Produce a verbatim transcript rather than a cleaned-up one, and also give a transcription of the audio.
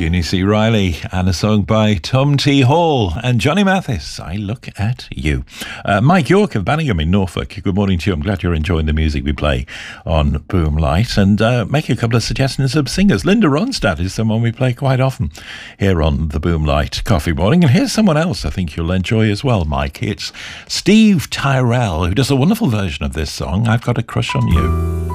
Jeannie C. Riley, and a song by Tom T. Hall and Johnny Mathis, I Look at You. Uh, Mike York of Banningham in Norfolk, good morning to you. I'm glad you're enjoying the music we play on Boomlight, and uh, make a couple of suggestions of singers. Linda Ronstadt is someone we play quite often here on the Boomlight Coffee Morning, and here's someone else I think you'll enjoy as well, Mike. It's Steve Tyrell, who does a wonderful version of this song, I've Got a Crush on You.